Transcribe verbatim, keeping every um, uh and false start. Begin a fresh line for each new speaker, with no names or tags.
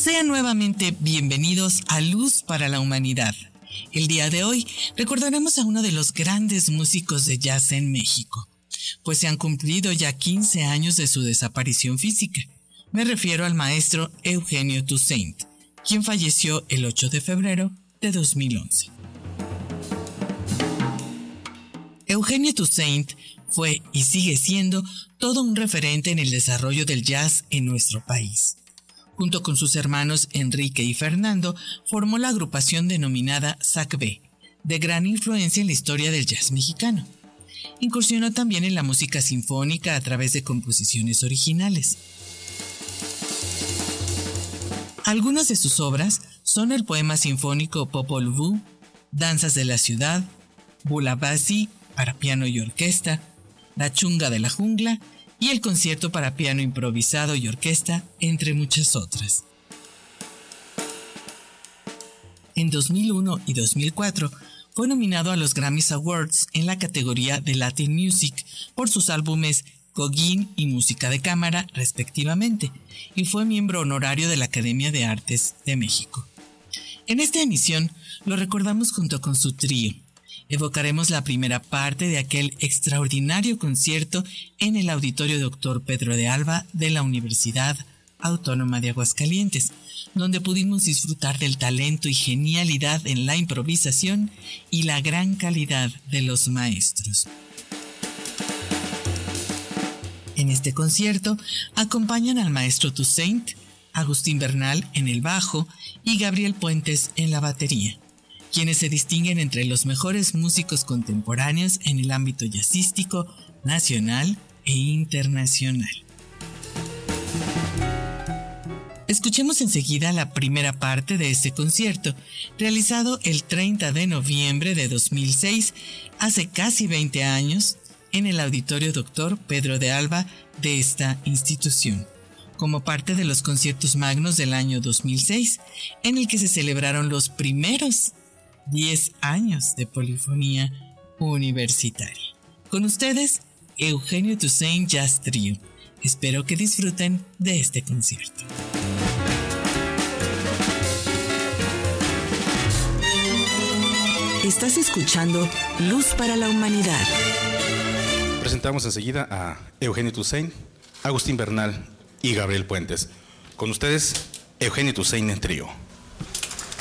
Sean nuevamente bienvenidos a Luz para la Humanidad. El día de hoy recordaremos a uno de los grandes músicos de jazz en México, pues se han cumplido ya quince años de su desaparición física. Me refiero al maestro Eugenio Toussaint, quien falleció el ocho de febrero de dos mil once. Eugenio Toussaint fue y sigue siendo todo un referente en el desarrollo del jazz en nuestro país. Junto con sus hermanos Enrique y Fernando, formó la agrupación denominada S A C B, de gran influencia en la historia del jazz mexicano. Incursionó también en la música sinfónica a través de composiciones originales. Algunas de sus obras son el poema sinfónico Popol Vuh, Danzas de la Ciudad, Bulabasi para piano y orquesta, La Chunga de la Jungla y el concierto para piano improvisado y orquesta, entre muchas otras. En dos mil uno y dos mil cuatro fue nominado a los Grammy Awards en la categoría de Latin Music por sus álbumes Coguín y Música de Cámara, respectivamente, y fue miembro honorario de la Academia de Artes de México. En esta emisión lo recordamos junto con su trío. Evocaremos la primera parte de aquel extraordinario concierto en el Auditorio Doctor Pedro de Alba de la Universidad Autónoma de Aguascalientes, donde pudimos disfrutar del talento y genialidad en la improvisación y la gran calidad de los maestros. En este concierto acompañan al maestro Toussaint, Agustín Bernal en el bajo y Gabriel Puentes en la batería, quienes se distinguen entre los mejores músicos contemporáneos en el ámbito jazzístico nacional e internacional. Escuchemos enseguida la primera parte de este concierto, realizado el treinta de noviembre de dos mil seis, hace casi veinte años, en el Auditorio Doctor Pedro de Alba de esta institución, como parte de los conciertos magnos del año dos mil seis, en el que se celebraron los primeros diez años de polifonía universitaria. Con ustedes, Eugenio Toussaint Jazz Trio. Espero que disfruten de este concierto.
Estás escuchando Luz para la Humanidad.
Presentamos enseguida a Eugenio Toussaint, Agustín Bernal y Gabriel Puentes. Con ustedes, Eugenio Toussaint en trío.